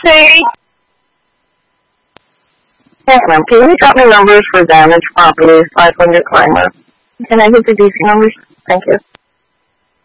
see. Yes, ma'am. Can you drop me numbers for damaged properties, 500 Climber? Can I get the DC numbers? Thank you.